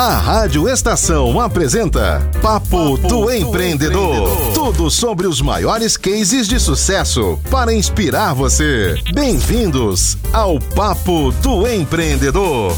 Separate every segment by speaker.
Speaker 1: A Rádio Estação apresenta Papo do Empreendedor. Tudo sobre os maiores cases de sucesso para inspirar você. Bem-vindos ao Papo do Empreendedor.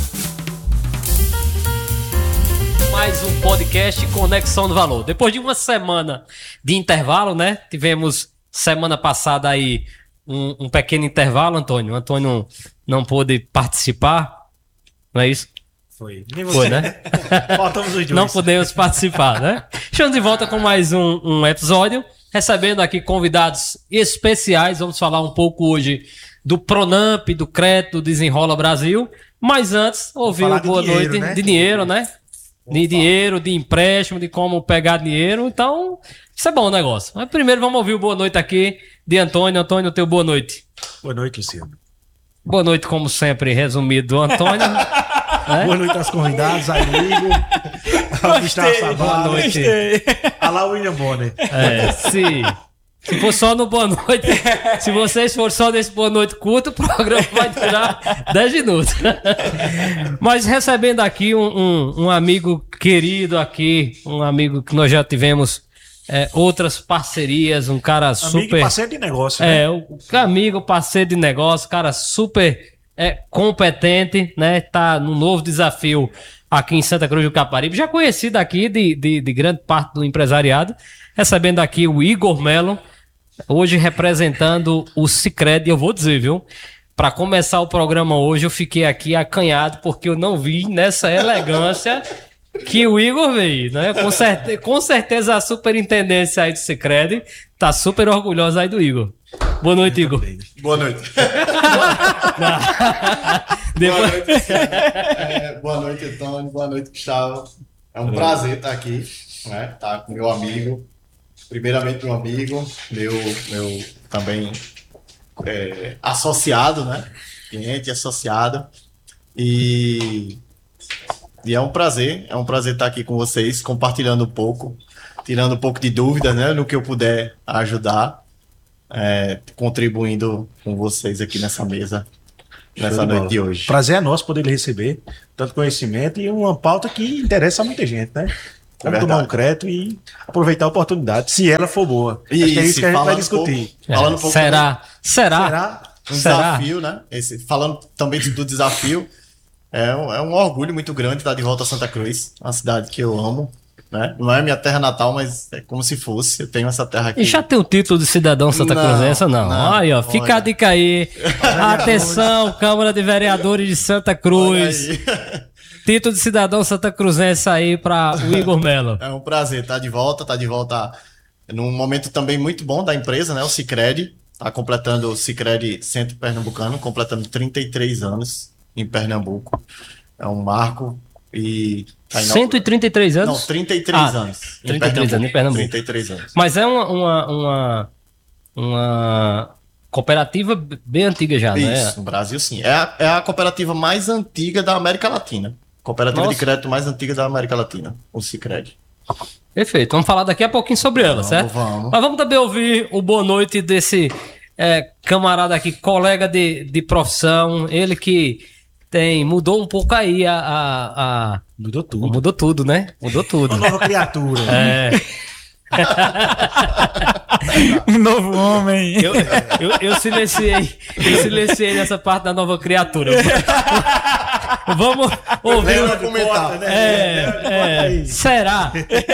Speaker 2: Mais um podcast Conexão do Valor. Depois de uma semana de intervalo, né? Tivemos semana passada aí um pequeno intervalo, Antônio. O Antônio não pôde participar, não é isso?
Speaker 3: Foi,
Speaker 2: né?
Speaker 3: Faltamos os dois.
Speaker 2: Não podemos participar, né? Estamos de volta com mais um episódio, recebendo aqui convidados especiais. Vamos falar um pouco hoje do Pronamp, do Crédito Desenrola Brasil. Mas antes, ouvir o boa noite de dinheiro, né? De dinheiro, de empréstimo, de como pegar dinheiro. Então, isso é bom o negócio. Mas primeiro vamos ouvir o boa noite aqui de Antônio. Antônio, teu boa noite.
Speaker 3: Boa noite, Luciano.
Speaker 2: Boa noite, como sempre, resumido do Antônio.
Speaker 3: Boa noite aos convidados, amigo.
Speaker 2: Boa noite.
Speaker 3: Alá, William Bonner.
Speaker 2: Se for só no boa noite, se vocês forem só nesse boa noite curto, o programa vai durar 10 minutos. Mas recebendo aqui um amigo querido aqui, um amigo que nós já tivemos outras parcerias, um cara super...
Speaker 3: Amigo e parceiro de negócio, né?
Speaker 2: Amigo, parceiro de negócio, cara super competente, né? Tá num novo desafio aqui em Santa Cruz do Caparibe, já conhecido aqui de grande parte do empresariado, recebendo aqui o Igor Melo, hoje representando o Sicredi. Eu vou dizer, viu? Para começar o programa hoje, eu fiquei aqui acanhado, porque eu não vi nessa elegância que o Igor veio, né? Com certeza a superintendência aí do Sicredi tá super orgulhosa aí do Igor. Boa noite, Igor.
Speaker 4: Boa noite. Boa noite, Antônio. Boa noite, Gustavo. É um prazer estar aqui, né? Estar com meu amigo. Primeiramente, meu amigo, meu também associado, né? Cliente associado. E é um prazer estar aqui com vocês, compartilhando um pouco, tirando um pouco de dúvidas, né? No que eu puder ajudar, contribuindo com vocês aqui nessa mesa, nessa noite de hoje.
Speaker 3: Prazer é nosso poder lhe receber, tanto conhecimento e uma pauta que interessa a muita gente, né? Como tomar um crédito e aproveitar a oportunidade, se ela for boa. Acho que é isso que a gente vai discutir.
Speaker 4: Falando um pouco
Speaker 2: Será?
Speaker 4: Um desafio, né? Falando também do desafio, é um orgulho muito grande estar de volta a Santa Cruz, uma cidade que eu amo, né? Não é minha terra natal, mas é como se fosse. Eu tenho essa terra aqui.
Speaker 2: E já tem o título de cidadão Santa Cruzense, não? Aí, ó, fica a dica aí. Atenção, Câmara de Vereadores de Santa Cruz. Título de cidadão Santa Cruzense aí para o Igor Melo.
Speaker 4: É um prazer estar de volta num momento também muito bom da empresa, né? O Sicredi está completando, o Sicredi Centro Pernambucano, completando 33 anos em Pernambuco. É um marco e...
Speaker 2: 133 anos?
Speaker 4: Não, 33 anos.
Speaker 2: 33 anos em Pernambuco.
Speaker 4: 33 anos.
Speaker 2: Mas é uma cooperativa bem antiga já, né?
Speaker 4: Isso, no Brasil sim. É a cooperativa mais antiga da América Latina. Cooperativa de crédito mais antiga da América Latina, o Sicredi.
Speaker 2: Perfeito, vamos falar daqui a pouquinho sobre ela, certo?
Speaker 4: Vamos.
Speaker 2: Mas vamos também ouvir o boa noite desse camarada aqui, colega de profissão, ele que mudou um pouco aí
Speaker 3: Mudou tudo.
Speaker 2: Mudou tudo, né? Mudou tudo.
Speaker 3: Uma nova criatura.
Speaker 2: Um novo homem. Eu silenciei nessa parte da nova criatura. Vamos ouvir
Speaker 4: o comentário,
Speaker 2: né? Será?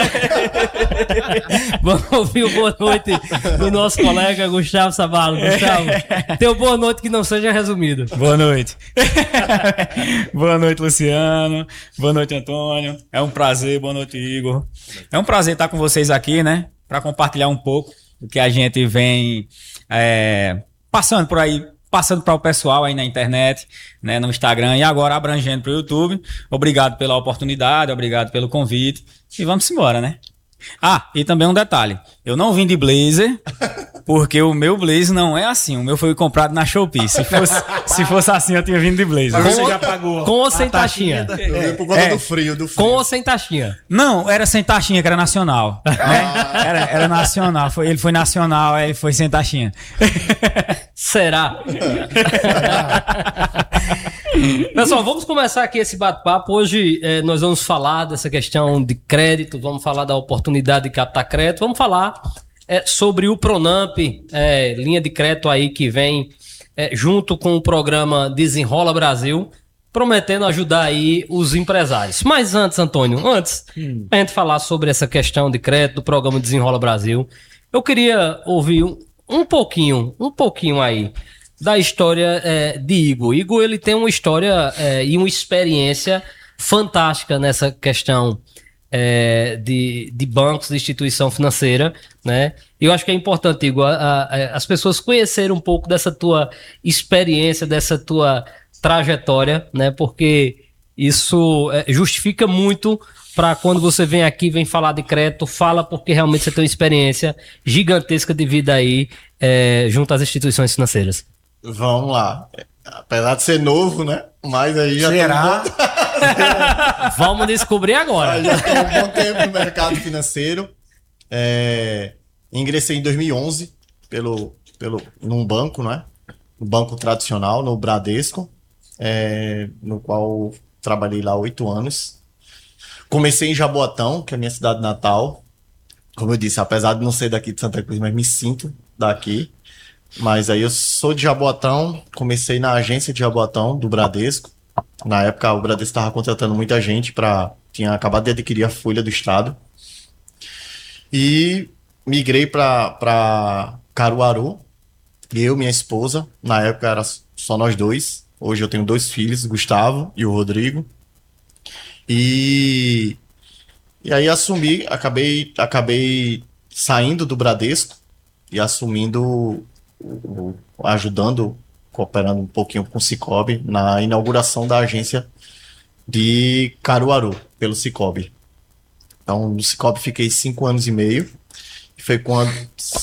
Speaker 2: Vamos ouvir o boa noite do nosso colega Gustavo Sabalo. Gustavo, teu boa noite que não seja resumido.
Speaker 5: Boa noite. Boa noite, Luciano. Boa noite, Antônio. É um prazer. Boa noite, Igor. É um prazer estar com vocês aqui, né? Para compartilhar um pouco do que a gente vem passando por aí, passando para o pessoal aí na internet, né, no Instagram e agora abrangendo para o YouTube. Obrigado pela oportunidade, obrigado pelo convite e vamos embora, né? E também um detalhe, eu não vim de blazer, porque o meu blazer não é assim, o meu foi comprado na Shopee. Se fosse assim, eu tinha vindo de blazer.
Speaker 3: Mas você já pagou
Speaker 2: com ou sem taxinha?
Speaker 4: Eu vi por conta do frio.
Speaker 2: Com ou sem taxinha?
Speaker 5: Não, era sem taxinha, que era nacional. Né? Era nacional, ele foi nacional, aí ele foi sem taxinha.
Speaker 2: Será? Pessoal, vamos começar aqui esse bate-papo. Hoje nós vamos falar dessa questão de crédito, vamos falar da oportunidade de captar crédito, vamos falar sobre o Pronamp, linha de crédito aí que vem junto com o programa Desenrola Brasil, prometendo ajudar aí os empresários. Mas antes, Antônio, a gente falar sobre essa questão de crédito do programa Desenrola Brasil, eu queria ouvir um pouquinho aí da história de Igor. Igor, ele tem uma história e uma experiência fantástica nessa questão de bancos, de instituição financeira, né? E eu acho que é importante, Igor, as pessoas conhecerem um pouco dessa tua experiência, dessa tua trajetória, né? Porque isso justifica muito para quando você vem aqui, vem falar de crédito, fala porque realmente você tem uma experiência gigantesca de vida aí junto às instituições financeiras.
Speaker 4: Vamos lá. Apesar de ser novo, né? Mas aí já
Speaker 3: Será?
Speaker 2: Vamos descobrir agora.
Speaker 4: Já tem um bom tempo no mercado financeiro. Ingressei em 2011 num banco, né? Um banco tradicional, no Bradesco, no qual trabalhei lá 8 anos. Comecei em Jaboatão, que é a minha cidade natal. Como eu disse, apesar de não ser daqui de Santa Cruz, mas me sinto daqui. Mas aí eu sou de Jaboatão, comecei na agência de Jaboatão, do Bradesco. Na época o Bradesco estava contratando muita gente, tinha acabado de adquirir a Folha do Estado. E migrei para Caruaru, eu, minha esposa. Na época era só nós dois. Hoje eu tenho 2 filhos, o Gustavo e o Rodrigo. E aí acabei saindo do Bradesco e assumindo, cooperando um pouquinho com o Sicoob na inauguração da agência de Caruaru, pelo Sicoob. Então, no Sicoob fiquei 5 anos e meio. Foi quando...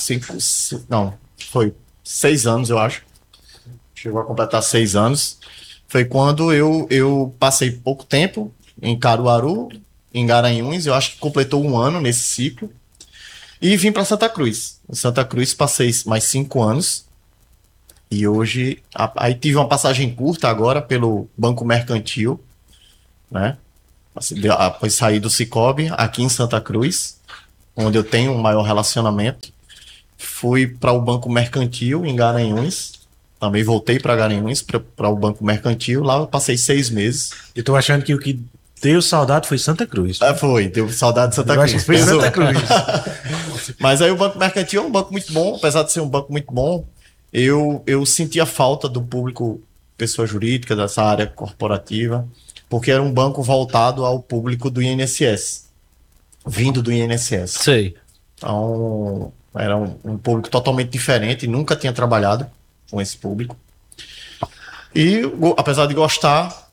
Speaker 4: foi 6 anos, eu acho. Chegou a completar 6 anos. Foi quando eu passei pouco tempo em Caruaru, em Garanhuns. Eu acho que completou 1 ano nesse ciclo. E vim para Santa Cruz. Em Santa Cruz passei mais 5 anos. E hoje... Aí tive uma passagem curta agora pelo Banco Mercantil, né? Após sair do Sicoob, aqui em Santa Cruz, onde eu tenho um maior relacionamento. Fui para o Banco Mercantil, em Garanhuns. Também voltei para Garanhuns, para o Banco Mercantil. Lá eu passei 6 meses.
Speaker 3: Eu tô achando que o que deu saudade foi Santa Cruz.
Speaker 4: Deu saudade de Santa
Speaker 3: Eu
Speaker 4: Cruz.
Speaker 3: acho que foi Santa Cruz.
Speaker 4: Mas aí o Banco Mercantil é um banco muito bom. Apesar de ser um banco muito bom, eu sentia falta do público, pessoa jurídica, dessa área corporativa, porque era um banco voltado ao público do INSS, vindo do INSS.
Speaker 2: Sei.
Speaker 4: Então, era um público totalmente diferente, nunca tinha trabalhado com esse público. E, apesar de gostar,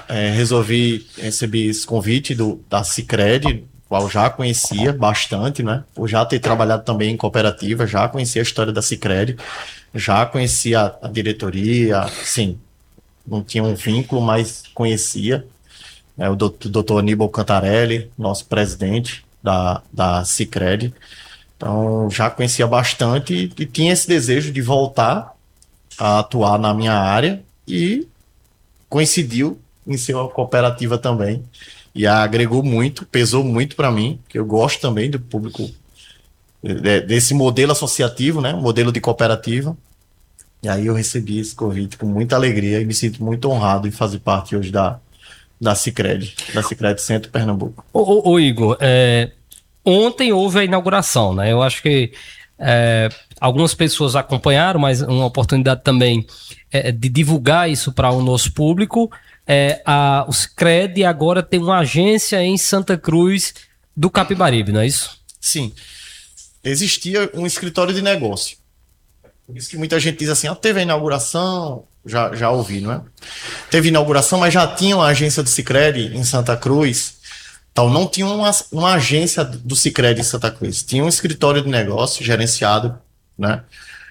Speaker 4: recebi esse convite da Sicredi, qual já conhecia bastante, né? Por já ter trabalhado também em cooperativa, já conhecia a história da Sicredi, já conhecia a diretoria, sim, não tinha um vínculo, mas conhecia. O doutor Aníbal Cantarelli, nosso presidente da Sicredi. Então, já conhecia bastante e tinha esse desejo de voltar a atuar na minha área e coincidiu em ser uma cooperativa também. E agregou muito, pesou muito para mim, que eu gosto também do público, desse modelo associativo, né? Modelo de cooperativa. E aí eu recebi esse convite com muita alegria e me sinto muito honrado em fazer parte hoje da Sicredi Centro Pernambuco.
Speaker 2: Ô Igor, ontem houve a inauguração, né? Eu acho que algumas pessoas acompanharam, mas uma oportunidade também de divulgar isso para o nosso público. O Sicredi agora tem uma agência em Santa Cruz do Capibaribe, não é isso?
Speaker 4: Sim. Existia um escritório de negócio. Por isso que muita gente diz assim, teve a inauguração, já ouvi, não é? Teve inauguração, mas já tinha uma agência do Sicredi em Santa Cruz. Então não tinha uma agência do Sicredi em Santa Cruz. Tinha um escritório de negócio gerenciado, né?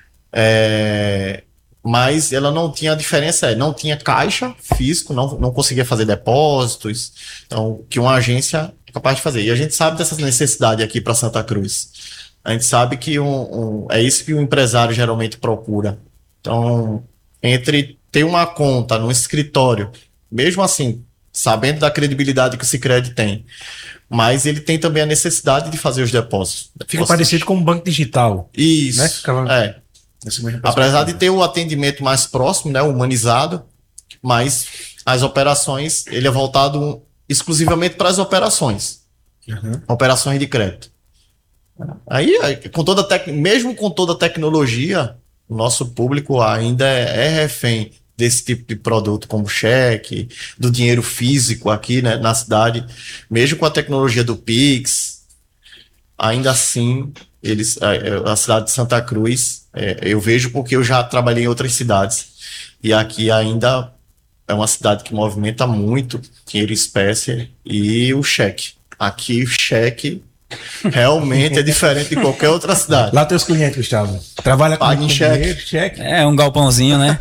Speaker 4: Mas ela não tinha a diferença, não tinha caixa físico, não conseguia fazer depósitos, então que uma agência é capaz de fazer. E a gente sabe dessa necessidade aqui para Santa Cruz. A gente sabe que é isso que o empresário geralmente procura. Então, entre ter uma conta no escritório, mesmo assim, sabendo da credibilidade que o Sicredi tem, mas ele tem também a necessidade de fazer os depósitos.
Speaker 3: Fica parecido com um banco digital.
Speaker 4: Isso,
Speaker 3: né? Aquela...
Speaker 4: Apesar de ter o atendimento mais próximo, né, humanizado, mas as operações, ele é voltado exclusivamente para as operações. Operações de crédito. Aí, mesmo com toda a tecnologia, o nosso público ainda é refém desse tipo de produto, como cheque, do dinheiro físico aqui, né, na cidade. Mesmo com a tecnologia do Pix, ainda assim, a cidade de Santa Cruz, eu vejo porque eu já trabalhei em outras cidades, e aqui ainda é uma cidade que movimenta muito dinheiro em espécie e o cheque. Aqui o cheque realmente é diferente de qualquer outra cidade.
Speaker 3: Lá teus clientes, Gustavo, trabalha com
Speaker 4: em
Speaker 3: cheque.
Speaker 5: É um galpãozinho, né?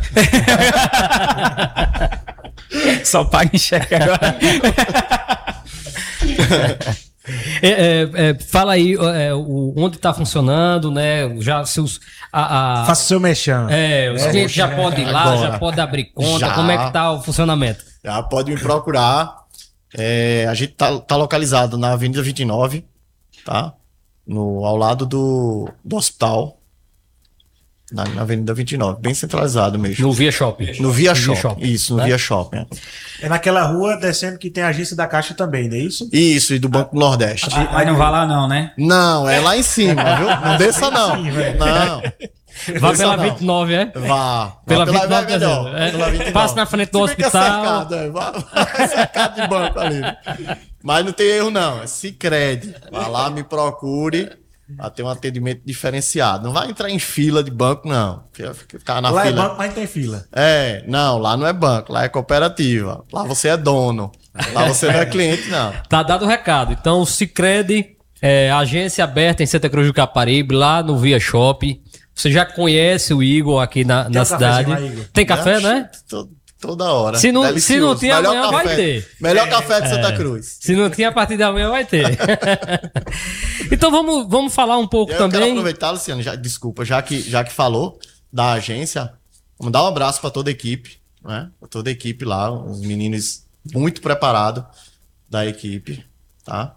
Speaker 5: Só paga em cheque agora.
Speaker 2: Fala aí onde está funcionando, né? Já seus
Speaker 3: faça o seu mexão.
Speaker 2: Os clientes já podem ir lá, agora, já pode abrir conta. Como é que tá o funcionamento?
Speaker 4: Já pode me procurar. A gente tá localizado na Avenida 29, tá? Ao lado do hospital. Na Avenida 29, bem centralizado mesmo.
Speaker 2: No Via Shopping.
Speaker 4: No Via Shopping. Isso, no Via Shopping.
Speaker 3: É naquela rua descendo que tem a agência da Caixa também, não é isso?
Speaker 4: Isso, e do Banco do Nordeste.
Speaker 5: Mas não vai lá não, né?
Speaker 4: Não, é lá em cima, viu? Não desça não. Não.
Speaker 2: Vá pela 29, é?
Speaker 4: Vá.
Speaker 2: Pela 29
Speaker 4: é melhor. Pela 29.
Speaker 2: Passa na frente do hospital.
Speaker 4: Vai cercado de banco ali. Mas não tem erro não, é Sicredi. Vá lá, me procure. Vai ter um atendimento diferenciado. Não vai entrar em fila de banco, não. Ficar na
Speaker 3: lá
Speaker 4: fila.
Speaker 3: É banco, mas tem fila.
Speaker 4: Não, lá não é banco, lá é cooperativa. Lá você é dono. Lá você não é cliente, não.
Speaker 2: Tá dado o recado. Então, o Sicredi, agência aberta em Santa Cruz do Caparibe, lá no Via Shopping. Você já conhece o Igor aqui na cidade. Lá, Igor. Tem café, né?
Speaker 4: Toda hora.
Speaker 2: Se não tinha, amanhã vai ter.
Speaker 4: Melhor café de Santa Cruz.
Speaker 2: Se não tinha, a partir de amanhã vai ter. Então vamos falar um pouco também. Eu quero
Speaker 4: aproveitar, Luciano, desculpa, já que falou da agência, vamos dar um abraço para toda a equipe, né? Para toda a equipe lá, os meninos muito preparados da equipe, tá?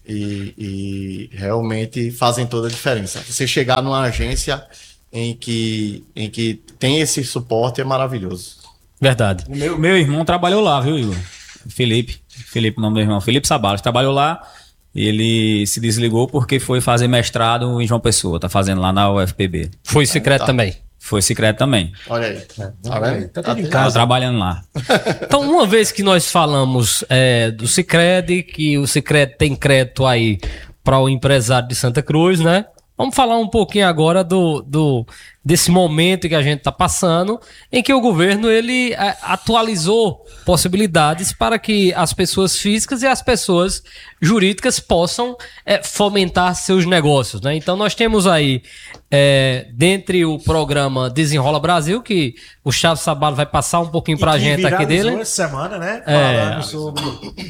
Speaker 4: E realmente fazem toda a diferença. Você chegar numa agência em que tem esse suporte é maravilhoso.
Speaker 2: Verdade.
Speaker 5: O meu irmão trabalhou lá, viu, Igor? Felipe, o nome do meu irmão, Felipe Sabalos, trabalhou lá. Ele se desligou porque foi fazer mestrado em João Pessoa, tá fazendo lá na UFPB.
Speaker 2: Foi Sicredi também.
Speaker 5: Foi Sicredi também.
Speaker 4: Olha aí. Tá vendo?
Speaker 3: Tá tudo em casa.
Speaker 5: Tá trabalhando lá.
Speaker 2: Então, uma vez que nós falamos do Sicredi, que o Sicredi tem crédito aí para o empresário de Santa Cruz, né? Vamos falar um pouquinho agora desse momento que a gente está passando, em que o governo ele atualizou possibilidades para que as pessoas físicas e as pessoas jurídicas possam fomentar seus negócios, né? Então nós temos aí, dentre o programa Desenrola Brasil, que o Chaves Sabalo vai passar um pouquinho para a gente aqui dele.
Speaker 3: Essa semana, né? Falando sobre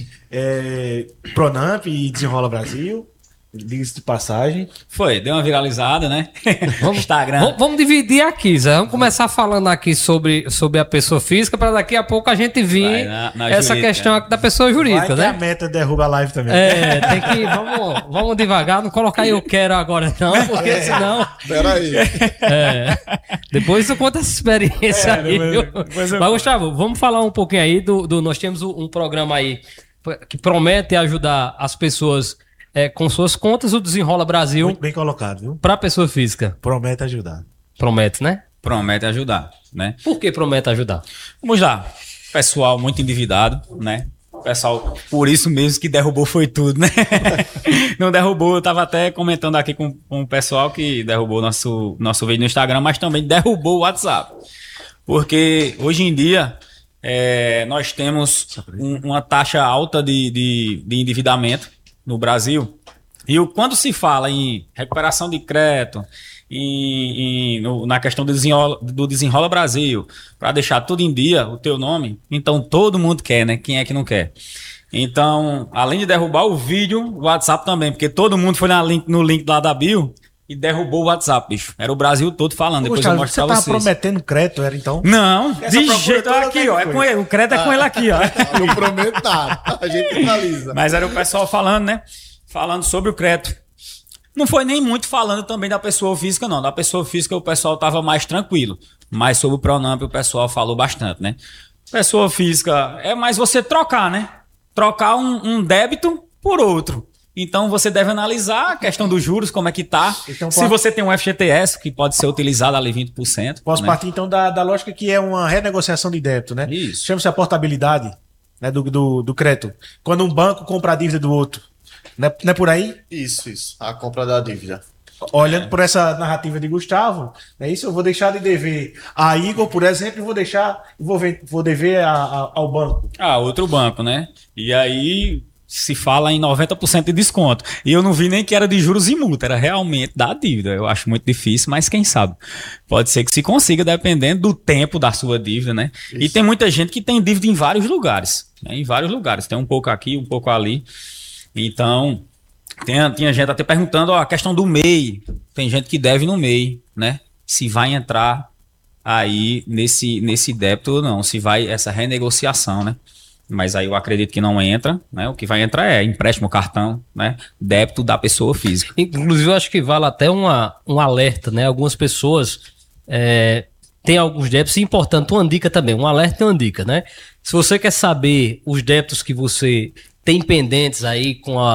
Speaker 3: Pronamp e Desenrola Brasil. Diga-se de passagem.
Speaker 5: Deu uma viralizada, né? Instagram.
Speaker 2: Vamos dividir aqui, Zé. Vamos começar falando aqui sobre a pessoa física, para daqui a pouco a gente vir
Speaker 5: na
Speaker 2: essa
Speaker 5: jurídica.
Speaker 2: Questão aqui da pessoa jurídica, né?
Speaker 3: A meta derruba a live também.
Speaker 2: Tem que vamos devagar, não colocar eu quero agora não, porque senão...
Speaker 4: Peraí.
Speaker 2: Depois eu conto essa experiência aí. Mas, Gustavo, vamos falar um pouquinho aí nós temos um programa aí que promete ajudar as pessoas com suas contas, o Desenrola Brasil.
Speaker 3: Muito bem colocado, viu?
Speaker 2: Para pessoa física.
Speaker 3: Promete ajudar.
Speaker 2: Promete, né?
Speaker 5: Promete ajudar, né?
Speaker 2: Por que promete ajudar?
Speaker 5: Vamos lá. Pessoal muito endividado, né? Pessoal, por isso mesmo que derrubou foi tudo, né? Não derrubou, eu tava até comentando aqui com o pessoal que derrubou nosso vídeo no Instagram, mas também derrubou o WhatsApp. Porque hoje em dia nós temos uma taxa alta de endividamento no Brasil, e quando se fala em recuperação de crédito, na questão do Desenrola Brasil, para deixar tudo em dia, o teu nome, então todo mundo quer, né? Quem é que não quer? Então, além de derrubar o vídeo, o WhatsApp também, porque todo mundo foi no link lá da bio e derrubou o WhatsApp, bicho. Era o Brasil todo falando. Depois
Speaker 3: Gustavo,
Speaker 5: eu mostro pra
Speaker 3: você
Speaker 5: vocês.
Speaker 3: tava prometendo crédito, era então?
Speaker 5: Não,
Speaker 3: Essa
Speaker 5: de
Speaker 3: procura
Speaker 5: jeito
Speaker 3: toda
Speaker 5: aqui,
Speaker 3: tem
Speaker 5: ó. É
Speaker 3: coisa.
Speaker 5: com ele. O crédito é com ele aqui, ó.
Speaker 4: Não prometo nada. A gente finaliza.
Speaker 5: Mas era o pessoal falando, né? Falando sobre o crédito. Não foi nem muito falando também da pessoa física, não. Da pessoa física o pessoal tava mais tranquilo. Mas sobre o Pronamp o pessoal falou bastante, né? Pessoa física é mais você trocar, né? Trocar um débito por outro. Então você deve analisar a questão dos juros, como é que tá.
Speaker 3: Então,
Speaker 5: se você tem um FGTS, que pode ser utilizado ali 20%.
Speaker 3: Posso
Speaker 5: né?
Speaker 3: partir então da lógica que é uma renegociação de débito, né?
Speaker 5: Isso.
Speaker 3: Chama-se a portabilidade, né, do crédito. Quando um banco compra a dívida do outro. Não é por aí?
Speaker 4: Isso. A compra da dívida.
Speaker 3: Olhando por essa narrativa de Gustavo, é isso, eu vou deixar de dever a Igor, por exemplo, e vou dever ao banco.
Speaker 5: Outro banco, né? E aí se fala em 90% de desconto. E eu não vi nem que era de juros e multa, era realmente da dívida. Eu acho muito difícil, mas quem sabe? Pode ser que se consiga, dependendo do tempo da sua dívida, né? Isso. E tem muita gente que tem dívida em vários lugares, né? Em vários lugares. Tem um pouco aqui, um pouco ali. Então, tinha gente até perguntando a questão do MEI. Tem gente que deve no MEI, né? Se vai entrar aí nesse débito ou não. Se vai essa renegociação, né? Mas aí eu acredito que não entra, né? O que vai entrar é empréstimo, cartão, né? Débito da pessoa física.
Speaker 2: Inclusive, eu acho que vale até um alerta, né? Algumas pessoas têm alguns débitos, e importante, uma dica também, um alerta e uma dica, né? Se você quer saber os débitos que você tem pendentes aí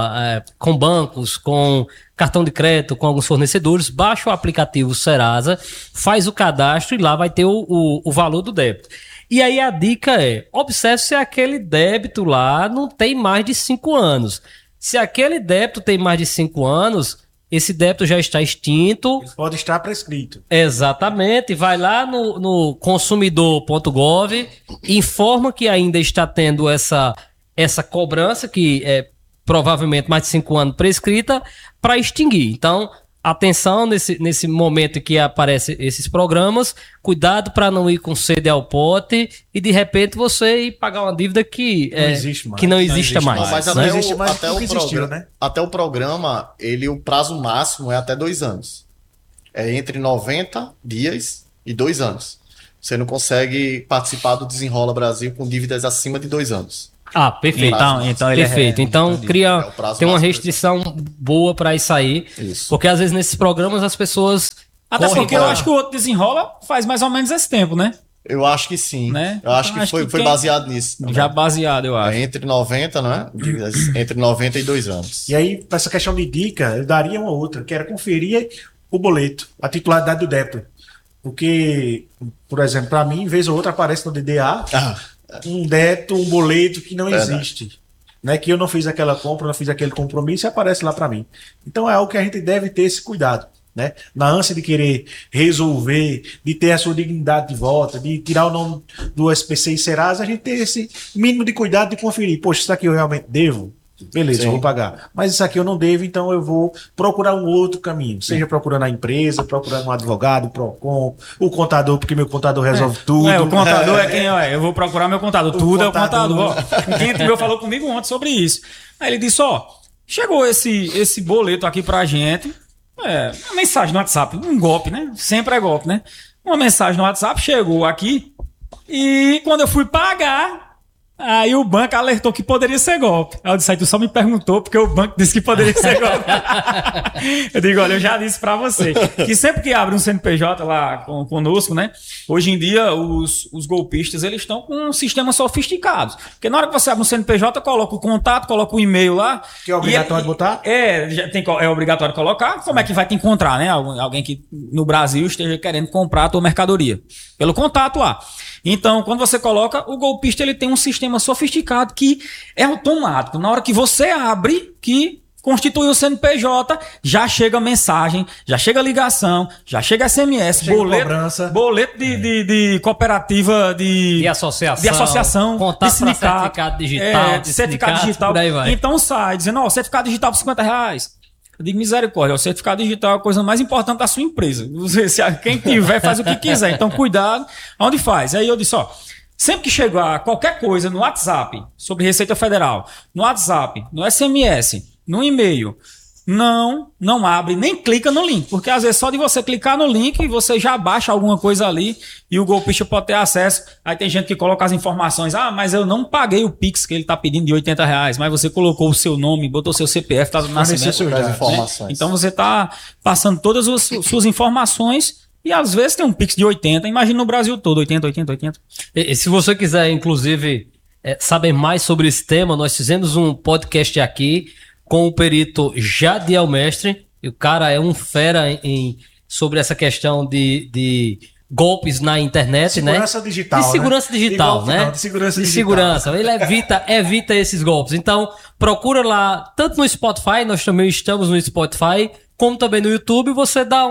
Speaker 2: com bancos, com cartão de crédito, com alguns fornecedores, baixa o aplicativo Serasa, faz o cadastro e lá vai ter o valor do débito. E aí a dica é, observe se aquele débito lá não tem mais de 5 anos. Se aquele débito tem mais de 5 anos, esse débito já está extinto.
Speaker 3: Ele pode estar prescrito.
Speaker 2: Exatamente. Vai lá no consumidor.gov, informa que ainda está tendo essa cobrança, que é provavelmente mais de 5 anos prescrita, para extinguir. Então, atenção nesse momento que aparecem esses programas, cuidado para não ir com sede ao pote e de repente você ir pagar uma dívida que
Speaker 3: não existe mais.
Speaker 2: Que não exista mais.
Speaker 4: Mas
Speaker 3: Não existe mais porque existiu, né?
Speaker 4: Até o programa, o prazo máximo é até 2 anos. É entre 90 dias e 2 anos. Você não consegue participar do Desenrola Brasil com dívidas acima de 2 anos.
Speaker 2: Ah, perfeito.
Speaker 5: Então ele
Speaker 2: perfeito. Então tem uma restrição boa para isso aí.
Speaker 4: Isso.
Speaker 2: Porque às vezes nesses programas as pessoas
Speaker 5: Até porque eu acho que o outro Desenrola faz mais ou menos esse tempo, né?
Speaker 4: Eu acho que sim.
Speaker 5: Né?
Speaker 4: Eu acho que foi baseado nisso. Também.
Speaker 5: Já baseado, eu acho.
Speaker 4: É entre 90, não é? Entre 90 e 2 anos.
Speaker 3: E aí, para essa questão de dica, eu daria uma outra, que era conferir o boleto, a titularidade do débito. Porque, por exemplo, para mim, vez ou outra aparece no DDA um débito, um boleto que não existe. Né? Que eu não fiz aquela compra, não fiz aquele compromisso e aparece lá para mim. Então é algo que a gente deve ter esse cuidado. Né? Na ânsia de querer resolver, de ter a sua dignidade de volta, de tirar o nome do SPC e Serasa, a gente ter esse mínimo de cuidado de conferir. Poxa, isso aqui eu realmente devo? Beleza, eu vou pagar. Mas isso aqui eu não devo, então eu vou procurar um outro caminho. Seja procurando a empresa, procurando um advogado, PROCON, o contador, porque meu contador resolve tudo.
Speaker 5: O contador é quem, eu vou procurar meu contador. Tudo é o contador. Um cliente meu falou comigo ontem sobre isso. Aí ele disse, chegou esse boleto aqui pra gente, uma mensagem no WhatsApp, um golpe, né? Sempre é golpe, né? Uma mensagem no WhatsApp chegou aqui e quando eu fui pagar, aí o banco alertou que poderia ser golpe. Aí eu disse, aí tu só me perguntou porque o banco disse que poderia ser golpe. Eu digo, olha, eu já disse pra você que sempre que abre um CNPJ lá conosco, né? Hoje em dia, os golpistas, eles estão com um sistema sofisticado. Porque na hora que você abre um CNPJ, coloca o contato, coloca o e-mail lá.
Speaker 3: Que é obrigatório de botar?
Speaker 5: É obrigatório colocar. Como é que vai te encontrar, né? Alguém que no Brasil esteja querendo comprar a tua mercadoria. Pelo contato lá. Então, quando você coloca, o golpista ele tem um sistema sofisticado que é automático. Na hora que você abre, que constitui o CNPJ, já chega mensagem, já chega ligação, já chega SMS, boleto de cooperativa
Speaker 2: de associação,
Speaker 5: de sindicato,
Speaker 2: certificado digital,
Speaker 5: certificado digital.
Speaker 2: Por aí vai.
Speaker 5: Então sai dizendo, certificado digital por R$50. Eu digo, misericórdia, o certificado digital é a coisa mais importante da sua empresa. Quem tiver faz o que quiser. Então, cuidado onde faz. Aí eu disse, sempre que chegar qualquer coisa no WhatsApp sobre Receita Federal, no WhatsApp, no SMS, no e-mail, não abre, nem clica no link, porque às vezes só de você clicar no link você já baixa alguma coisa ali e o golpista pode ter acesso. Aí tem gente que coloca as informações, mas eu não paguei o Pix que ele tá pedindo de R$80, mas você colocou o seu nome, botou seu CPF, tá do nascimento,
Speaker 4: as informações.
Speaker 5: Então você tá passando todas as suas informações e às vezes tem um Pix de 80, imagina no Brasil todo, 80.
Speaker 2: E se você quiser, inclusive, saber mais sobre esse tema, nós fizemos um podcast aqui com o perito Jadiel Mestre, e o cara é um fera sobre essa questão de golpes na internet,
Speaker 3: segurança
Speaker 2: né?
Speaker 3: digital,
Speaker 2: de segurança
Speaker 3: né?
Speaker 2: digital,
Speaker 3: Golpe,
Speaker 2: né?
Speaker 3: não, de segurança
Speaker 2: de
Speaker 3: digital.
Speaker 2: segurança. Ele evita esses golpes. Então, procura lá, tanto no Spotify, nós também estamos no Spotify, como também no YouTube, você dá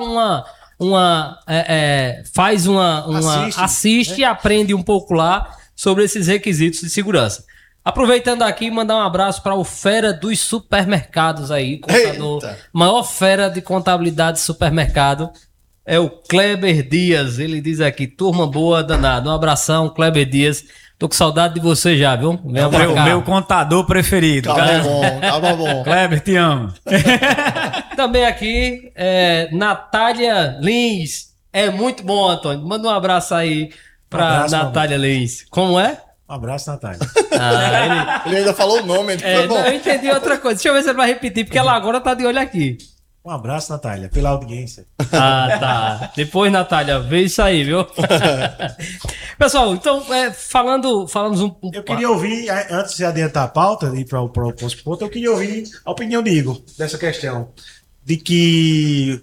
Speaker 2: assiste e aprende um pouco lá sobre esses requisitos de segurança. Aproveitando aqui, mandar um abraço para o fera dos supermercados aí, contador, maior fera de contabilidade de supermercado, é o Kleber Dias. Ele diz aqui, turma boa, danado. Um abração, Kleber Dias. Tô com saudade de você já, viu?
Speaker 5: O meu contador preferido.
Speaker 4: Calma bom.
Speaker 5: Kleber, te amo.
Speaker 2: Também aqui, Natália Lins. É muito bom, Antônio. Manda um abraço aí pra Natália Lins. Como é?
Speaker 3: Um abraço, Natália.
Speaker 4: Ele ainda falou o nome. Foi bom.
Speaker 2: Eu entendi outra coisa. Deixa eu ver se ele vai repetir, porque ela agora tá de olho aqui.
Speaker 3: Um abraço, Natália, pela audiência.
Speaker 2: Tá. Depois, Natália, vê isso aí, viu? Pessoal, então, falamos um pouco.
Speaker 3: Eu queria ouvir, antes de adiantar a pauta e ir para o próximo ponto, eu queria ouvir a opinião de Igor dessa questão. De que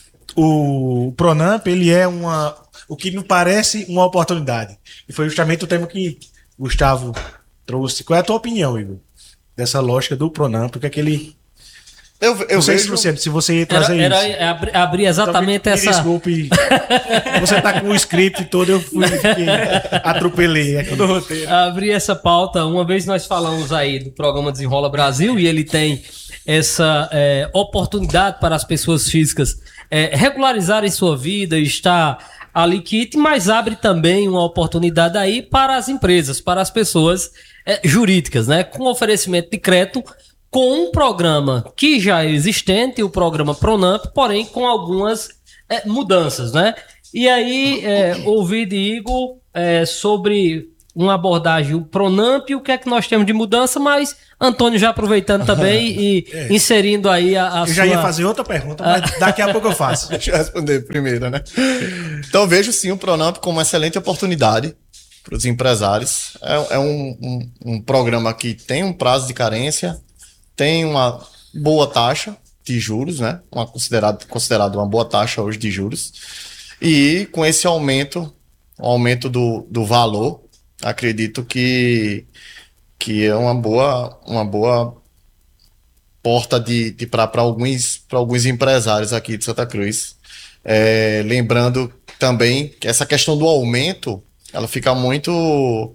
Speaker 3: o Pronamp, ele é o que me parece uma oportunidade. E foi justamente o tema que Gustavo trouxe. Qual é a tua opinião, Igor? Dessa lógica do Pronamp, o que é que ele...
Speaker 4: Eu
Speaker 3: não sei
Speaker 4: vejo...
Speaker 3: se você ia trazer isso.
Speaker 2: Abrir exatamente
Speaker 3: então, me desculpe. Você tá com o script todo, atropelei aqui do roteiro.
Speaker 2: Abrir essa pauta. Uma vez nós falamos aí do programa Desenrola Brasil e ele tem essa oportunidade para as pessoas físicas regularizarem sua vida, estar ali quite, mas abre também uma oportunidade aí para as empresas, para as pessoas jurídicas, né? Com oferecimento de crédito, com um programa que já é existente, o programa Pronamp, porém com algumas mudanças, né? E aí, ouvi de Igor sobre uma abordagem, o Pronamp, o que é que nós temos de mudança, mas Antônio já aproveitando também e inserindo aí a
Speaker 3: sua... Eu já ia fazer outra pergunta, mas daqui a pouco eu faço.
Speaker 4: Deixa eu responder primeiro, né? Então, eu vejo sim o Pronamp como uma excelente oportunidade para os empresários. É um programa que tem um prazo de carência, tem uma boa taxa de juros, né? Considerado uma boa taxa hoje de juros. E com esse aumento do valor, acredito que é uma boa porta para alguns empresários aqui de Santa Cruz. Lembrando também que essa questão do aumento, ela fica muito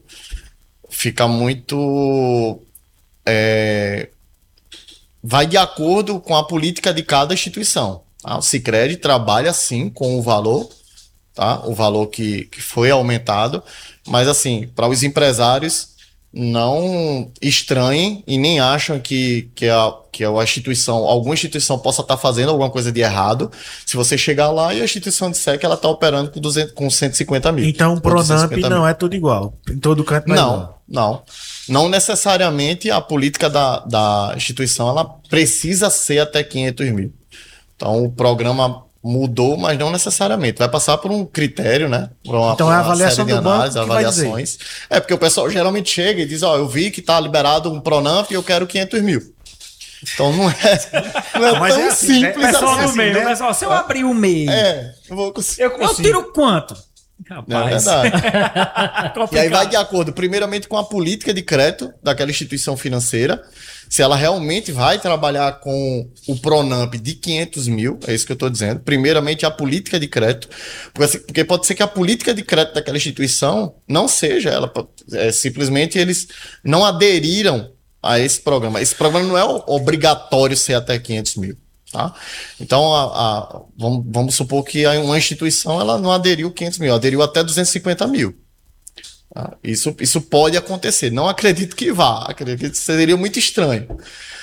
Speaker 4: vai de acordo com a política de cada instituição. Tá? O Sicredi trabalha sim com o valor, tá? O valor que foi aumentado, mas assim, para os empresários não estranhem e nem acham que alguma instituição possa estar fazendo alguma coisa de errado se você chegar lá e a instituição disser que ela está operando com 150 mil.
Speaker 3: Então o Pronamp não é tudo igual. Em todo canto não é igual. Não necessariamente a política da instituição ela precisa ser até 500 mil. Então o programa mudou, mas não necessariamente. Vai passar por um critério, né? Então é a avaliação do banco,
Speaker 4: avaliações. Porque o pessoal geralmente chega e diz, eu vi que está liberado um Pronamp e eu quero 500 mil. Então não é tão simples
Speaker 5: pessoal
Speaker 4: assim.
Speaker 5: Do meio, né? Pessoal, se eu abrir o meio, eu tiro quanto?
Speaker 4: Rapaz. É verdade. E aí vai de acordo, primeiramente, com a política de crédito daquela instituição financeira, se ela realmente vai trabalhar com o Pronamp de 500 mil, é isso que eu estou dizendo. Primeiramente, a política de crédito, porque pode ser que a política de crédito daquela instituição não seja, simplesmente eles não aderiram a esse programa. Esse programa não é obrigatório ser até 500 mil. Tá? Então, vamos supor que uma instituição ela não aderiu 500 mil, aderiu até 250 mil. Tá? Isso pode acontecer. Não acredito que vá, acredito que seria muito estranho.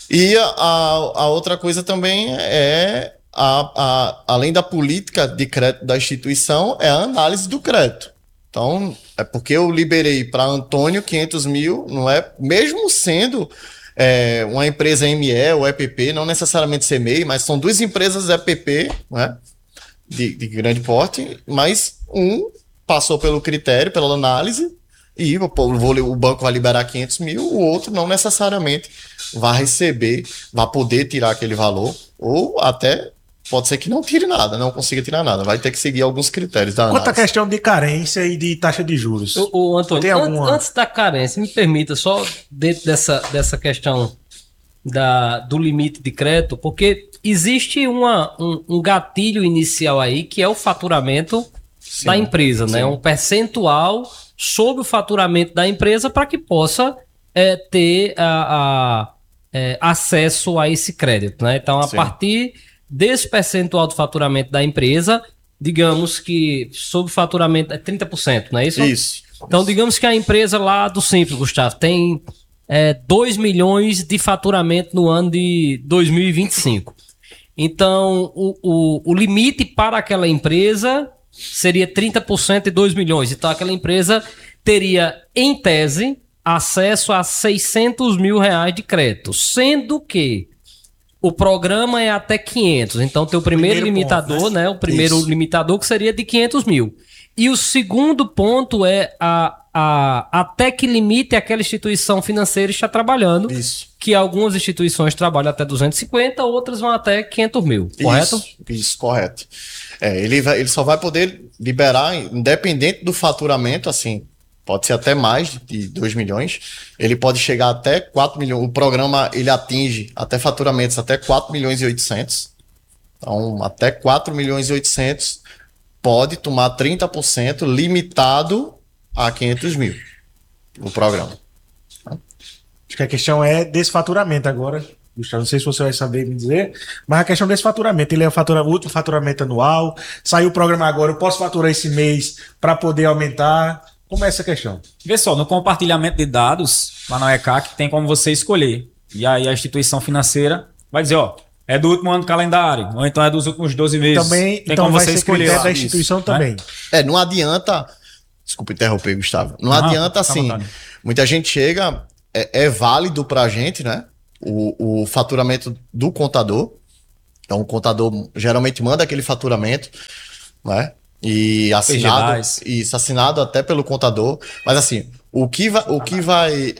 Speaker 4: E a outra coisa também é, além da política de crédito da instituição, é a análise do crédito. Então, é porque eu liberei para Antônio 500 mil, não é? Mesmo sendo uma empresa ME ou EPP, não necessariamente CMEI, mas são duas empresas EPP, né? De grande porte, mas um passou pelo critério, pela análise, e o banco vai liberar 500 mil, o outro não necessariamente vai receber, vai poder tirar aquele valor, ou até pode ser que não tire nada, não consiga tirar nada, vai ter que seguir alguns critérios da análise.
Speaker 3: Quanto à questão de carência e de taxa de juros?
Speaker 2: O Antônio,
Speaker 3: Tem alguma...
Speaker 2: antes da carência, me permita, só dentro dessa questão do limite de crédito, porque existe um gatilho inicial aí, que é o faturamento da empresa, né? Um percentual sobre o faturamento da empresa para que possa ter acesso a esse crédito, né? Então, a partir desse percentual do faturamento da empresa, digamos que sobre o faturamento é 30%, não é isso?
Speaker 4: Isso.
Speaker 2: Então, digamos que a empresa lá do Simples, Gustavo, tem 2 milhões de faturamento no ano de 2025. Então, o limite para aquela empresa seria 30% de 2 milhões. Então, aquela empresa teria, em tese, acesso a 600 mil reais de crédito, sendo que o programa é até 500. Então, tem o primeiro limitador, ponto, né? O primeiro limitador que seria de 500 mil. E o segundo ponto é até que limite aquela instituição financeira está trabalhando.
Speaker 4: Isso.
Speaker 2: Que algumas instituições trabalham até 250, outras vão até 500 mil, correto?
Speaker 4: Isso, correto. Ele só vai poder liberar, independente do faturamento, assim, pode ser até mais de 2 milhões, ele pode chegar até 4 milhões, o programa ele atinge até faturamentos até 4 milhões e 800, então até 4 milhões e 800 pode tomar 30% limitado a 500 mil o programa.
Speaker 3: Acho que a questão é desse faturamento agora, Gustavo, não sei se você vai saber me dizer, mas a questão desse faturamento, ele é o último faturamento anual, saiu o programa agora, eu posso faturar esse mês para poder aumentar, como é essa questão?
Speaker 5: Vê só, no compartilhamento de dados, lá na ECAC, tem como você escolher, e aí a instituição financeira vai dizer, ó, é do último ano do calendário, ou então é dos últimos 12 meses.
Speaker 3: Também,
Speaker 5: tem
Speaker 3: então
Speaker 5: como
Speaker 3: vai
Speaker 5: você
Speaker 3: ser
Speaker 5: escolher
Speaker 3: critério
Speaker 5: lá,
Speaker 3: da instituição
Speaker 5: isso,
Speaker 3: também.
Speaker 5: Né?
Speaker 4: Não adianta, desculpa interromper, Gustavo, não adianta assim, muita gente chega, é válido pra gente, né, o faturamento do contador, então o contador geralmente manda aquele faturamento, né, e assinado até pelo contador, mas assim, o que vai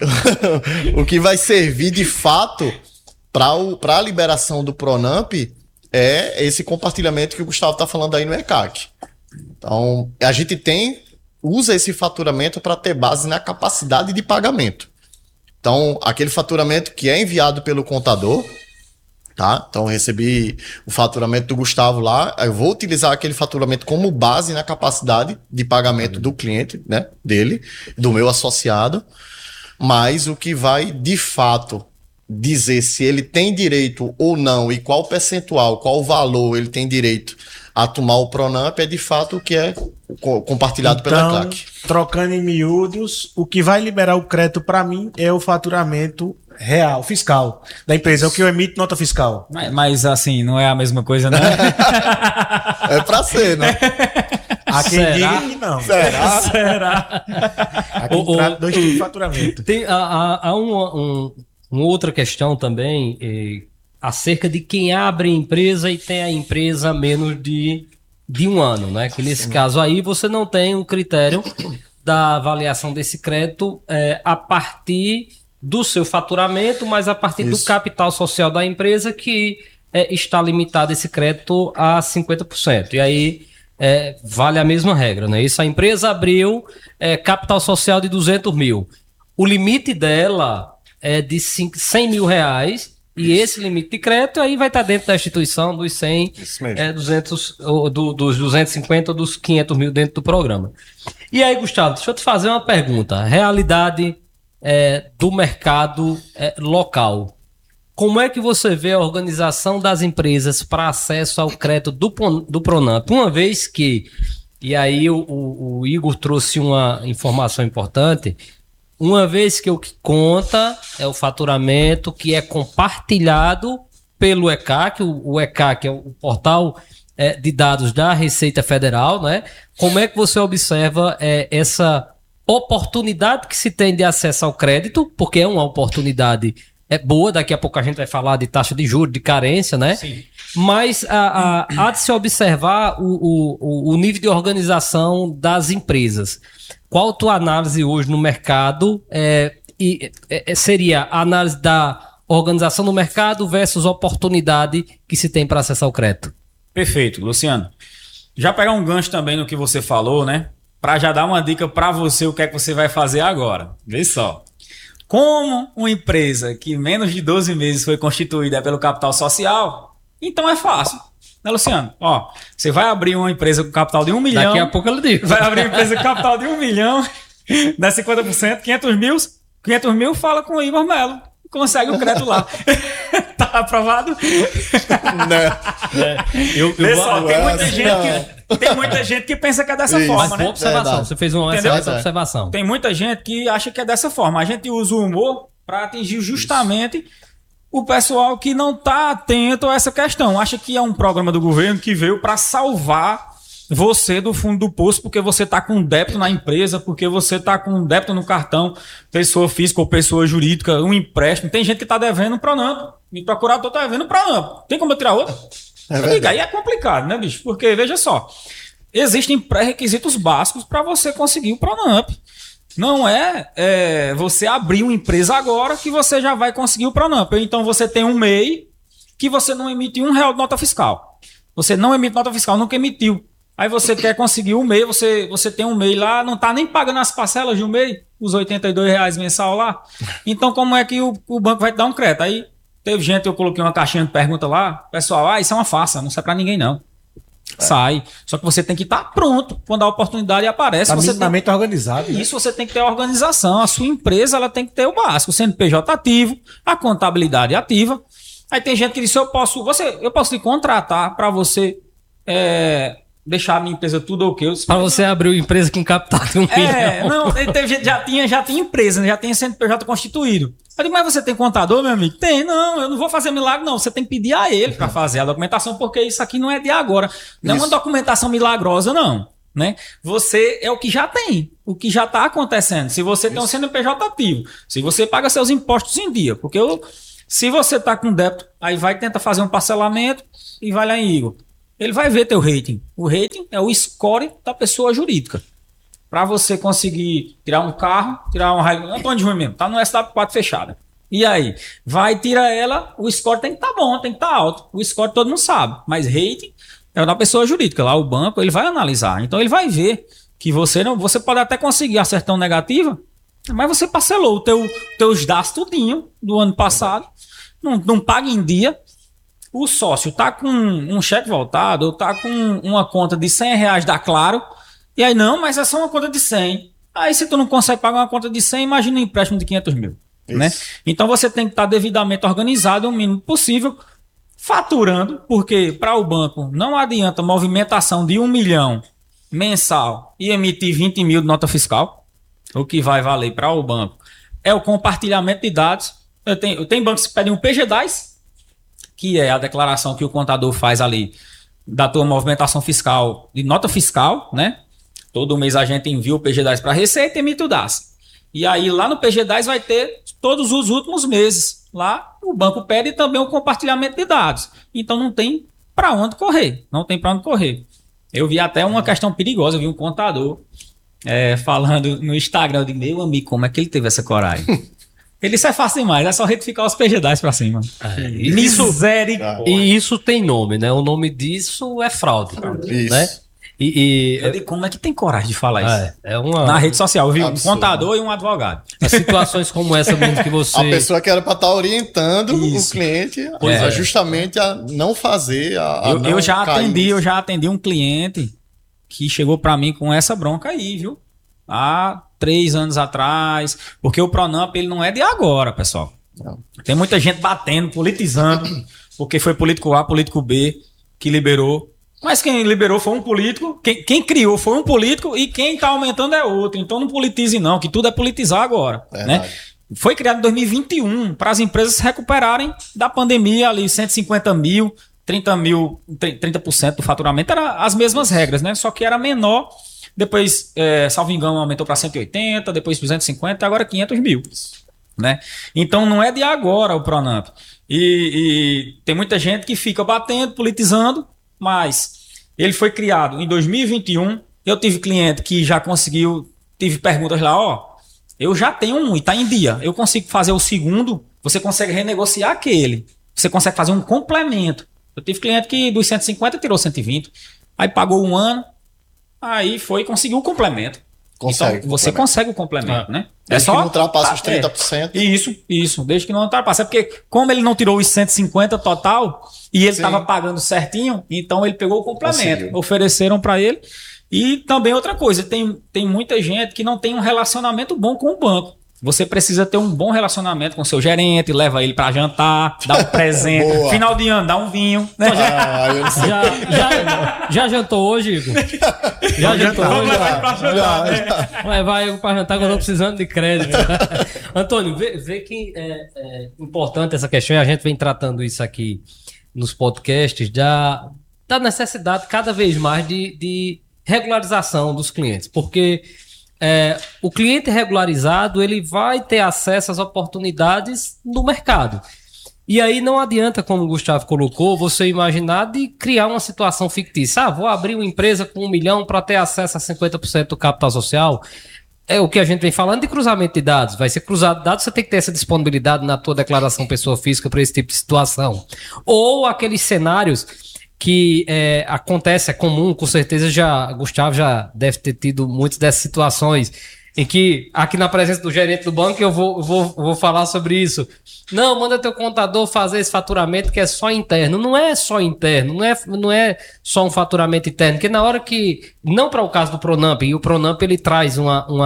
Speaker 4: servir de fato para a liberação do Pronamp é esse compartilhamento que o Gustavo está falando aí no ECAC. Então, a gente usa esse faturamento para ter base na capacidade de pagamento. Então, aquele faturamento que é enviado pelo contador, tá? Então, eu recebi o faturamento do Gustavo lá, eu vou utilizar aquele faturamento como base na capacidade de pagamento do cliente, né? Dele, do meu associado, mas o que vai, de fato, dizer se ele tem direito ou não e qual percentual, qual valor ele tem direito a tomar o Pronamp é de fato o que é compartilhado pela ECAC.
Speaker 3: Trocando em miúdos, o que vai liberar o crédito para mim é o faturamento real, fiscal da empresa, é o que eu emito nota fiscal.
Speaker 5: Mas assim, não é a mesma coisa, né?
Speaker 4: É para ser, né?
Speaker 3: Há quem diga que não.
Speaker 2: Será?
Speaker 3: Há quem trata dois tipos de faturamento.
Speaker 2: Há uma outra questão também acerca de quem abre empresa e tem a empresa menos de um ano, né? Que nesse caso aí você não tem um critério da avaliação desse crédito a partir do seu faturamento, mas a partir do capital social da empresa que está limitado esse crédito a 50%. E aí vale a mesma regra, né? Isso, a empresa abriu capital social de 200 mil. O limite dela é de 100 mil reais. E esse limite de crédito aí vai estar dentro da instituição dos 100, 200, dos 250 ou dos 500 mil dentro do programa. E aí, Gustavo, deixa eu te fazer uma pergunta. Realidade do mercado local. Como é que você vê a organização das empresas para acesso ao crédito do Pronamp? Uma vez que, e aí o Igor trouxe uma informação importante, uma vez que o que conta é o faturamento que é compartilhado pelo ECAC, o ECAC é o portal de dados da Receita Federal, né? Como é que você observa essa oportunidade que se tem de acesso ao crédito, porque é uma oportunidade boa, daqui a pouco a gente vai falar de taxa de juros, de carência, né? Sim. Mas há de se observar o nível de organização das empresas. Qual a tua análise hoje no mercado? Seria a análise da organização do mercado versus oportunidade que se tem para acessar o crédito?
Speaker 5: Perfeito, Luciano. Já pegar um gancho também no que você falou, né? Para já dar uma dica para você o que é que você vai fazer agora. Vê só. Como uma empresa que menos de 12 meses foi constituída pelo capital social, então é fácil. Né, Luciano? Ó, você vai abrir uma empresa com capital de 1 milhão.
Speaker 2: Daqui a pouco eu digo.
Speaker 5: Vai abrir uma empresa com capital de 1 milhão, dá 50%, 500 mil, fala com o Igor Melo. Consegue o crédito lá. Tá aprovado? Tem muita gente que pensa que é dessa forma,
Speaker 2: mas
Speaker 5: né?
Speaker 2: Observação. Você fez uma excelente observação.
Speaker 5: Tem muita gente que acha que é dessa forma. A gente usa o humor para atingir justamente o pessoal que não está atento a essa questão. Acha que é um programa do governo que veio para salvar você do fundo do poço porque você está com débito na empresa, porque você está com débito no cartão, pessoa física ou pessoa jurídica, um empréstimo. Tem gente que está devendo um Pronamp. Me procurador está devendo um Pronamp. Tem como eu tirar outro? Aí é complicado, né, bicho? Porque, veja só, existem pré-requisitos básicos para você conseguir o Pronamp. Não é você abrir uma empresa agora que você já vai conseguir o Pronamp. Então você tem um MEI que você não emite R$1 de nota fiscal. Você não emite nota fiscal, nunca emitiu. Aí você quer conseguir um MEI, você tem um MEI lá, não está nem pagando as parcelas de um MEI, os R$82 mensal lá. Então como é que o banco vai te dar um crédito? Aí teve gente, eu coloquei uma caixinha de pergunta lá, pessoal, isso é uma farsa, não sai para ninguém não. Sai. Só que você tem que estar pronto quando a oportunidade aparece.
Speaker 3: Tá
Speaker 5: você
Speaker 3: minimamente organizado. Né?
Speaker 5: Isso, você tem que ter a organização. A sua empresa ela tem que ter o básico. O CNPJ ativo, a contabilidade ativa. Aí tem gente que diz, eu posso lhe contratar para você deixar a minha empresa tudo ok.
Speaker 2: Para você abrir uma empresa com capital de 1 milhão.
Speaker 5: Não, teve gente já tinha empresa, já tinha CNPJ constituído. Eu digo, mas você tem contador, meu amigo? Tem, não, eu não vou fazer milagre, não. Você tem que pedir a ele para fazer a documentação, porque isso aqui não é de agora. Não é uma documentação milagrosa, não. Né? Você é o que já tem, o que já está acontecendo. Se você tem um CNPJ ativo, se você paga seus impostos em dia, porque se você está com débito, aí vai tentar fazer um parcelamento e vai lá em Igor. Ele vai ver teu rating. O rating é o score da pessoa jurídica. Para você conseguir tirar um carro, tirar um Hilux, Antônio de Rui mesmo, tá no SW4 fechada. E aí? Vai, tira ela, o score tem que estar bom, tem que estar alto. O score todo mundo sabe, mas rating é da pessoa jurídica. Lá o banco, ele vai analisar. Então ele vai ver que você pode até conseguir a certão negativa, mas você parcelou teus dados tudinho do ano passado, não paga em dia. O sócio tá com um cheque voltado, ou tá com uma conta de R$100 da Claro, e aí não, mas é só uma conta de 100. Aí se tu não consegue pagar uma conta de 100, imagina um empréstimo de 500 mil. Né? Então você tem que estar devidamente organizado, o mínimo possível, faturando, porque para o banco não adianta movimentação de 1 milhão mensal e emitir 20 mil de nota fiscal. O que vai valer para o banco é o compartilhamento de dados. Eu tenho bancos que pedem um PG10, que é a declaração que o contador faz ali da tua movimentação fiscal, de nota fiscal, né? Todo mês a gente envia o PG10 para a Receita e emite o DAS. E aí lá no PG10 vai ter todos os últimos meses. Lá o banco pede também o compartilhamento de dados. Então não tem para onde correr. Não tem para onde correr. Eu vi até uma questão perigosa. Eu vi um contador falando no Instagram. Eu digo, meu amigo, como é que ele teve essa coragem? Ele disse, é fácil demais. É só retificar os PG10 para cima. Misericórdia.
Speaker 2: E isso tem nome, né? O nome disso é fraude.
Speaker 1: Isso.
Speaker 2: Né?
Speaker 5: Eu digo, como é que tem coragem de falar isso? Na rede social, eu vi um contador e um advogado.
Speaker 2: As situações como essa mesmo que você...
Speaker 4: A pessoa que era para estar orientando o cliente justamente a não fazer,
Speaker 5: eu já atendi um cliente que chegou para mim com essa bronca aí, viu? Há 3 anos atrás, porque o Pronamp ele não é de agora, pessoal. Não. Tem muita gente batendo, politizando, porque foi político A, político B que liberou. Mas quem liberou foi um político, quem criou foi um político e quem está aumentando é outro. Então não politize não, que tudo é politizar agora. Né? Foi criado em 2021 para as empresas se recuperarem da pandemia ali, 150 mil, 30% do faturamento, eram as mesmas regras, né? Só que era menor. Depois, salvo engano, aumentou para 180, depois 250, agora 500 mil. Né? Então não é de agora o Pronamp. E tem muita gente que fica batendo, politizando, mas ele foi criado em 2021. Eu tive cliente que já conseguiu, tive perguntas lá, eu já tenho um e está em dia. Eu consigo fazer o segundo, você consegue renegociar aquele. Você consegue fazer um complemento. Eu tive cliente que dos 150 tirou 120, aí pagou um ano, aí foi e conseguiu o complemento. Então, você consegue o complemento, né?
Speaker 4: Desde que não ultrapassa os 30%.
Speaker 5: Isso, desde que não ultrapassa. É porque, como ele não tirou os 150 total, e ele estava pagando certinho, então ele pegou o complemento. Ofereceram para ele. E também outra coisa, tem muita gente que não tem um relacionamento bom com o banco. Você precisa ter um bom relacionamento com o seu gerente, leva ele para jantar, dá um presente. Final de ano, dá um vinho. Né?
Speaker 2: Já jantou hoje, Igor? Já jantou hoje? Vamos levar ele para jantar, que eu estou precisando de crédito. Antônio, vê que é importante essa questão, e a gente vem tratando isso aqui nos podcasts, da necessidade cada vez mais de regularização dos clientes, porque o cliente regularizado ele vai ter acesso às oportunidades no mercado. E aí não adianta, como o Gustavo colocou, você imaginar de criar uma situação fictícia. Vou abrir uma empresa com 1 milhão para ter acesso a 50% do capital social. É o que a gente vem falando de cruzamento de dados. Vai ser cruzado de dados, você tem que ter essa disponibilidade na tua declaração pessoa física para esse tipo de situação. Ou aqueles cenários que acontece, é comum, com certeza Gustavo já deve ter tido muitas dessas situações, em que, aqui na presença do gerente do banco, eu vou falar sobre isso. Não, manda teu contador fazer esse faturamento que é só interno. Não é só interno, não é só um faturamento interno, porque na hora que, não para o caso do Pronamp, e o Pronamp ele traz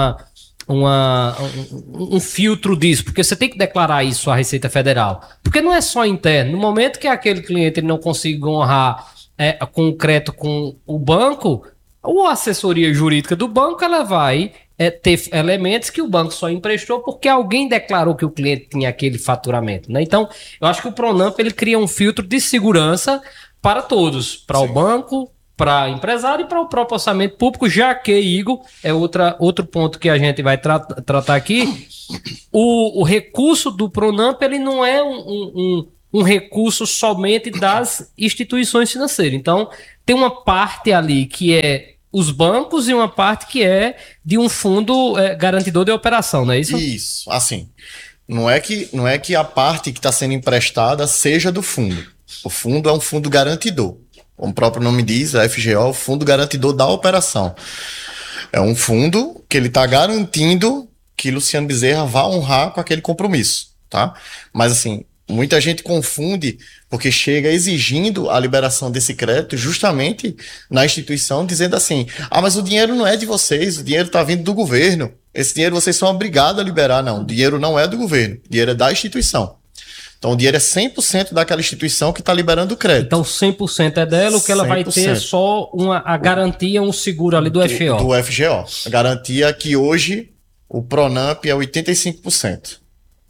Speaker 2: um filtro disso, porque você tem que declarar isso à Receita Federal, porque não é só interno. No momento que aquele cliente ele não consiga honrar concreto com o banco, ou a assessoria jurídica do banco, ela vai ter elementos que o banco só emprestou porque alguém declarou que o cliente tinha aquele faturamento, né? Então, eu acho que o Pronamp ele cria um filtro de segurança para todos, para o banco, para empresário e para o próprio orçamento público, já que, Igor, é outro ponto que a gente vai tratar aqui, o recurso do Pronamp ele não é um recurso somente das instituições financeiras. Então, tem uma parte ali que é os bancos e uma parte que é de um fundo garantidor de operação, não é isso?
Speaker 4: Isso, assim, não é que a parte que está sendo emprestada seja do fundo. O fundo é um fundo garantidor. Como o próprio nome diz, a FGO, o Fundo Garantidor da Operação. É um fundo que ele está garantindo que Luciano Bezerra vá honrar com aquele compromisso, tá? Mas assim, muita gente confunde porque chega exigindo a liberação desse crédito justamente na instituição, dizendo assim, mas o dinheiro não é de vocês, o dinheiro está vindo do governo, esse dinheiro vocês são obrigados a liberar. Não, o dinheiro não é do governo, o dinheiro é da instituição. Então o dinheiro é 100% daquela instituição que está liberando o crédito.
Speaker 2: Então 100% é dela, o que ela 100%. Vai ter é só a garantia, um seguro ali do FGO.
Speaker 4: Do FGO. A garantia que hoje o Pronamp é 85%.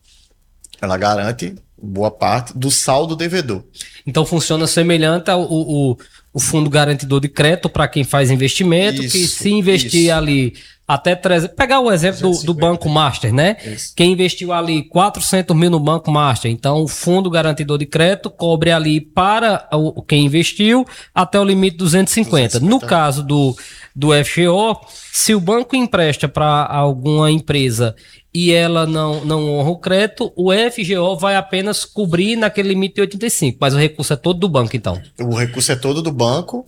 Speaker 4: Ela garante boa parte do saldo devedor.
Speaker 2: Então funciona semelhante ao o fundo garantidor de crédito para quem faz investimento, que se investir ali até 300... Pegar o exemplo do Banco Master, né? Isso. Quem investiu ali 400 mil no Banco Master, então o fundo garantidor de crédito cobre ali para quem investiu até o limite de 250. No caso do FGO, se o banco empresta para alguma empresa e ela não honra o crédito, o FGO vai apenas cobrir naquele limite de 85, mas o recurso é todo do banco, então.
Speaker 4: O recurso é todo do banco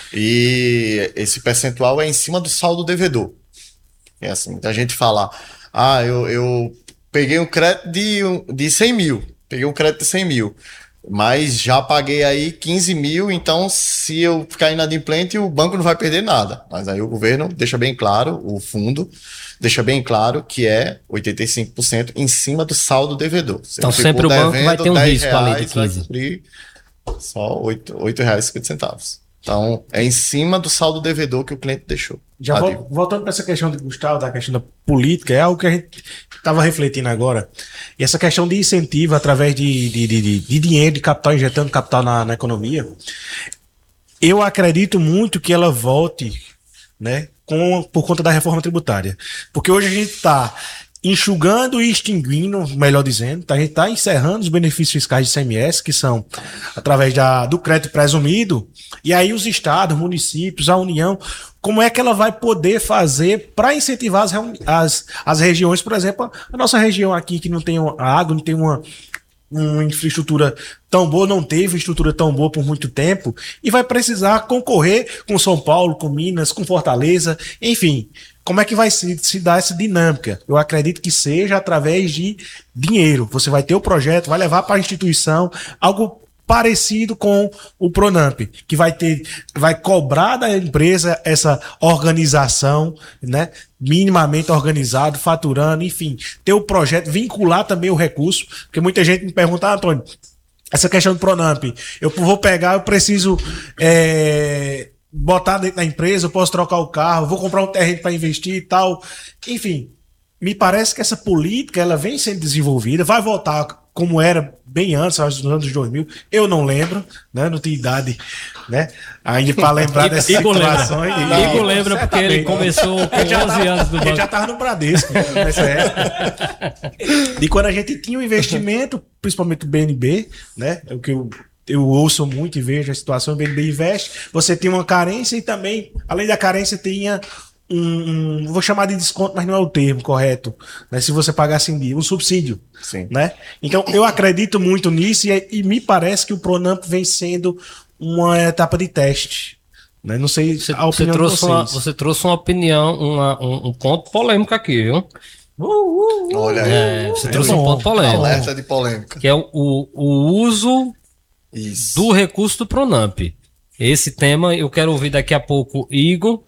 Speaker 4: e esse percentual é em cima do saldo devedor. É assim, a gente fala, eu peguei um crédito de 100 mil, mas já paguei aí 15 mil, então se eu ficar inadimplente, o banco não vai perder nada. Mas aí o governo deixa bem claro, o fundo deixa bem claro que é 85% em cima do saldo devedor.
Speaker 2: Então sempre o banco vai ter um risco ali de 15.
Speaker 4: Vai cobrir só R$ 8,50. Então, é em cima do saldo devedor que o cliente deixou.
Speaker 3: Já voltando para essa questão de Gustavo, da questão da política, é algo que a gente estava refletindo agora. E essa questão de incentivo através de dinheiro, de capital, injetando capital na economia, eu acredito muito que ela volte, né, por conta da reforma tributária. Porque hoje a gente está enxugando e extinguindo, melhor dizendo, a gente está encerrando os benefícios fiscais de ICMS, que são através do crédito presumido, e aí os estados, municípios, a União, como é que ela vai poder fazer para incentivar as regiões, por exemplo, a nossa região aqui que não tem água, não tem uma infraestrutura tão boa, não teve estrutura tão boa por muito tempo, e vai precisar concorrer com São Paulo, com Minas, com Fortaleza, enfim. Como é que vai se dar essa dinâmica? Eu acredito que seja através de dinheiro. Você vai ter o projeto, vai levar para a instituição algo parecido com o Pronamp, que vai cobrar da empresa essa organização, né, minimamente organizado, faturando, enfim, ter o projeto, vincular também o recurso, porque muita gente me pergunta, Antônio, essa questão do Pronamp, eu vou pegar, eu preciso botar dentro da empresa, eu posso trocar o carro, vou comprar um terreno para investir e tal, enfim, me parece que essa política ela vem sendo desenvolvida, vai voltar como era bem antes, nos anos 2000, eu não lembro, né? Não tinha idade, né? Ainda para lembrar dessas situações.
Speaker 2: Igor lembra porque ele começou com 11 anos do banco.
Speaker 3: Ele já estava no Bradesco nessa época. E quando a gente tinha um investimento, principalmente o BNB, né? É o que eu ouço muito e vejo a situação, o BNB investe, você tinha uma carência e também, além da carência, tinha vou chamar de desconto, mas não é o termo correto, né? Se você pagasse em dia, um subsídio.
Speaker 4: Sim.
Speaker 3: Né? Então, eu acredito muito nisso e me parece que o Pronamp vem sendo uma etapa de teste. Né? Não sei a opinião de vocês.
Speaker 2: Você trouxe uma opinião, um ponto polêmico aqui, viu?
Speaker 4: Olha aí.
Speaker 2: Você trouxe um ponto polêmico.
Speaker 4: Alerta de polêmica.
Speaker 2: Que é o uso do recurso do Pronamp. Esse tema eu quero ouvir daqui a pouco, Igor.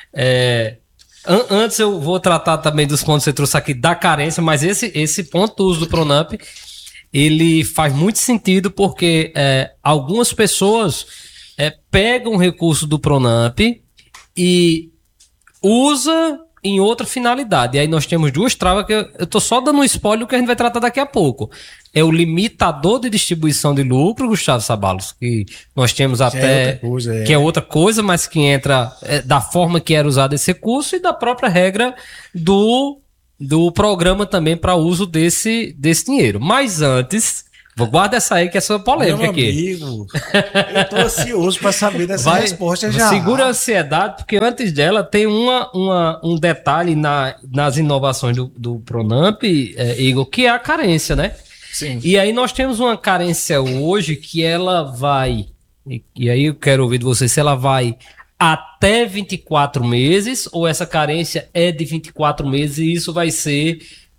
Speaker 2: Antes eu vou tratar também dos pontos que você trouxe aqui da carência, mas esse ponto do uso do Pronamp, ele faz muito sentido porque algumas pessoas pegam o recurso do Pronamp e usa em outra finalidade. E aí nós temos duas travas que eu tô só dando um spoiler do que a gente vai tratar daqui a pouco. É o limitador de distribuição de lucro, Gustavo Sabalos, que nós temos até... Que é outra coisa, mas que entra da forma que era usado esse recurso e da própria regra do programa também para uso desse dinheiro. Mas antes... Guarda essa aí que é sua polêmica.
Speaker 3: Meu
Speaker 2: aqui.
Speaker 3: Amigo, eu tô ansioso para saber dessa resposta já.
Speaker 2: Segura a ansiedade, porque antes dela tem um detalhe nas inovações do Pronamp, Igor, que é a carência, né?
Speaker 4: Sim.
Speaker 2: E aí nós temos uma carência hoje que ela vai, e aí eu quero ouvir de você, se ela vai até 24 meses ou essa carência é de 24 meses e isso vai ser...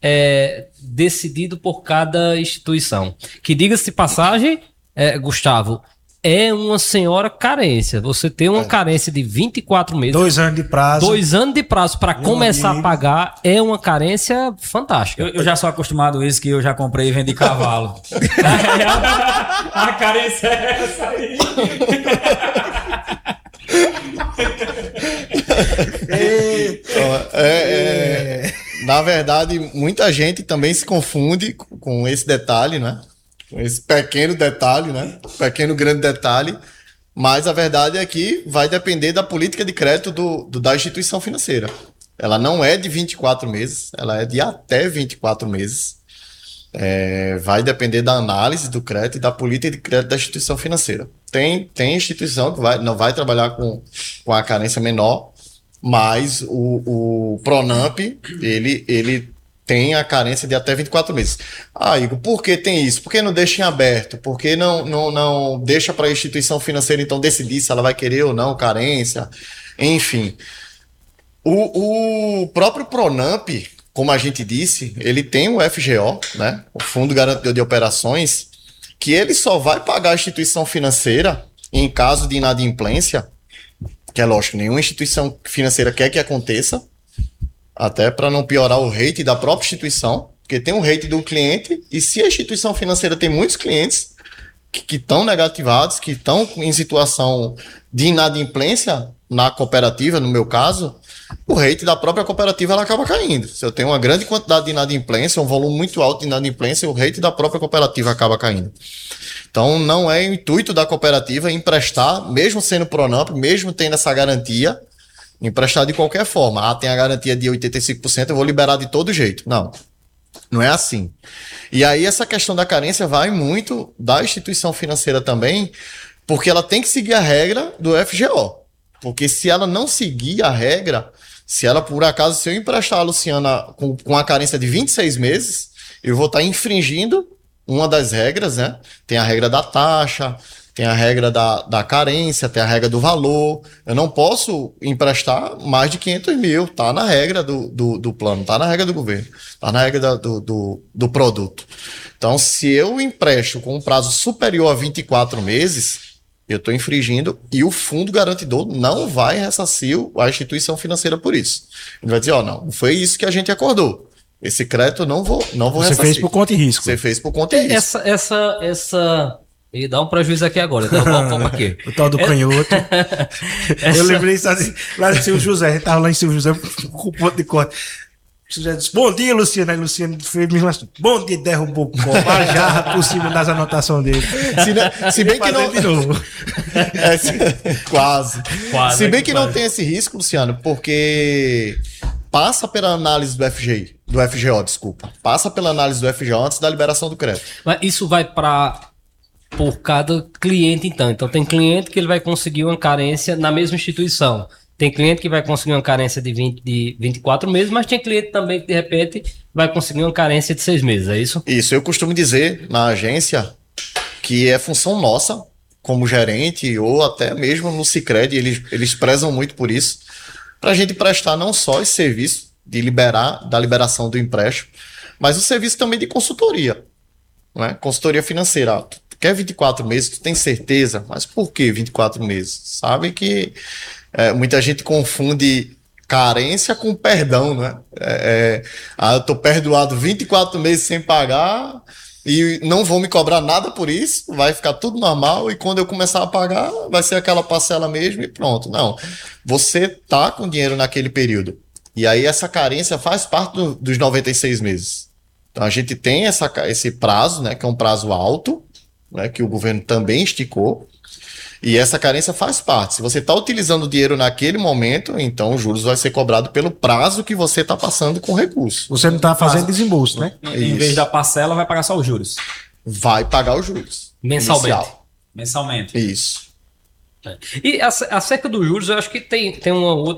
Speaker 2: decidido por cada instituição. Que diga-se de passagem, Gustavo, é uma senhora carência. Você tem uma carência de 24 meses.
Speaker 3: 2 anos de prazo.
Speaker 2: 2 anos de prazo para começar a pagar é uma carência fantástica.
Speaker 5: Eu já sou acostumado a isso, que eu já comprei e vendi cavalo. A carência é essa aí.
Speaker 4: Na verdade, muita gente também se confunde com esse detalhe, né? Com esse pequeno detalhe, né? Pequeno grande detalhe. Mas a verdade é que vai depender da política de crédito da instituição financeira. Ela não é de 24 meses, ela é de até 24 meses. Vai depender da análise do crédito e da política de crédito da instituição financeira. Tem instituição que não vai trabalhar com a carência menor, mas o Pronamp, ele tem a carência de até 24 meses. Igor, por que tem isso? Por que não deixa em aberto? Por que não deixa para a instituição financeira, então, decidir se ela vai querer ou não carência? Enfim, o próprio Pronamp, como a gente disse, ele tem o FGO, né? O Fundo Garantidor de Operações, que ele só vai pagar a instituição financeira em caso de inadimplência, que é lógico, nenhuma instituição financeira quer que aconteça, até para não piorar o rate da própria instituição, porque tem um rate do cliente, e se a instituição financeira tem muitos clientes que estão negativados, que estão em situação de inadimplência na cooperativa, no meu caso, o rate da própria cooperativa ela acaba caindo. Se eu tenho uma grande quantidade de inadimplência, um volume muito alto de inadimplência, o rate da própria cooperativa acaba caindo. Então, não é o intuito da cooperativa emprestar, mesmo sendo Pronamp, mesmo tendo essa garantia, emprestar de qualquer forma. Tem a garantia de 85%, eu vou liberar de todo jeito. Não é assim. E aí essa questão da carência vai muito da instituição financeira também, porque ela tem que seguir a regra do FGO. Porque se ela não seguir a regra, se ela por acaso, se eu emprestar a Luciana com a carência de 26 meses, eu vou estar infringindo uma das regras, né? Tem a regra da taxa, tem a regra da carência, tem a regra do valor. Eu não posso emprestar mais de 500 mil. Tá na regra do plano, tá na regra do governo, tá na regra do produto. Então, se eu empresto com um prazo superior a 24 meses, eu estou infringindo e o fundo garantidor não vai ressarcir a instituição financeira por isso. Ele vai dizer, não foi isso que a gente acordou. Esse crédito eu não vou
Speaker 3: Você
Speaker 4: ressarcir.
Speaker 3: fez por conta e risco.
Speaker 4: Você fez por conta e risco.
Speaker 2: Essa e dá um prejuízo aqui agora, então vamos aqui.
Speaker 3: O tal do canhoto. Eu lembrei isso assim, lá em Silvio José, a gente tava lá em Silvio José com o ponto de corte. O José disse, bom dia, Luciano. Aí Luciano fez mesmo assim, bom dia, derrubou o copo, a jarra por cima das anotações dele.
Speaker 4: Se bem que não...
Speaker 3: De novo.
Speaker 4: Quase. Se bem que não
Speaker 2: quase.
Speaker 4: tem esse risco, Luciano, porque passa pela análise do FGO, desculpa. Passa pela análise do FGO antes da liberação do crédito.
Speaker 2: Mas isso vai por cada cliente, então. Então tem cliente que ele vai conseguir uma carência na mesma instituição. Tem cliente que vai conseguir uma carência de 24 meses, mas tem cliente também que, de repente, vai conseguir uma carência de 6 meses, é isso?
Speaker 4: Isso, eu costumo dizer na agência que é função nossa, como gerente, ou até mesmo no Sicredi, eles prezam muito por isso, para a gente prestar não só esse serviço da liberação do empréstimo, mas o serviço também de consultoria, né? Consultoria financeira. Tu quer 24 meses, tu tem certeza, mas por que 24 meses? Sabe que muita gente confunde carência com perdão, né? Eu tô perdoado 24 meses sem pagar e não vão me cobrar nada por isso, vai ficar tudo normal e quando eu começar a pagar vai ser aquela parcela mesmo e pronto. Não, você tá com dinheiro naquele período e aí essa carência faz parte dos 96 meses. Então a gente tem esse prazo, né, que é um prazo alto, né, que o governo também esticou. E essa carência faz parte. Se você está utilizando o dinheiro naquele momento, então os juros vai ser cobrado pelo prazo que você está passando com o recurso.
Speaker 3: Você não está fazendo desembolso, né?
Speaker 5: Em vez da parcela, vai pagar só os juros.
Speaker 4: Vai pagar os juros.
Speaker 2: Mensalmente.
Speaker 4: Inicial.
Speaker 5: Mensalmente.
Speaker 4: Isso.
Speaker 2: E acerca dos juros, eu acho que tem uma outra